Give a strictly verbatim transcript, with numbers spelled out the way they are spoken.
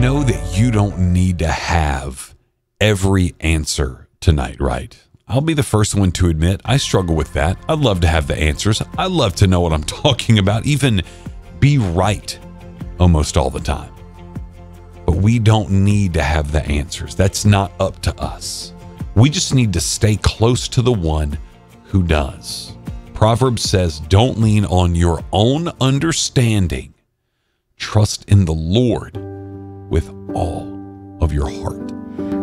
know that you don't need to have every answer tonight, right? I'll be the first one to admit I struggle with that. I'd love to have the answers. I love to know what I'm talking about, even be right almost all the time. But we don't need to have the answers. That's not up to us. We just need to stay close to the one who does. Proverbs says, don't lean on your own understanding. Trust in the Lord with all of your heart.